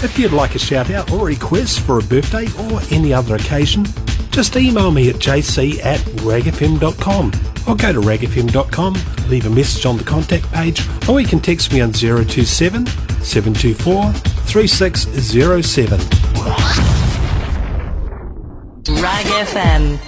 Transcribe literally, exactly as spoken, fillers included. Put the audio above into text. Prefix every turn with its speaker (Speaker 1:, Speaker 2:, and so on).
Speaker 1: If you'd like a shout out or request for a birthday or any other occasion, just email me at j c at rag f m dot com or go to rag f m dot com, leave a message on the contact page, or you can text me on zero two seven, seven two four, three six zero seven.
Speaker 2: Rag F M.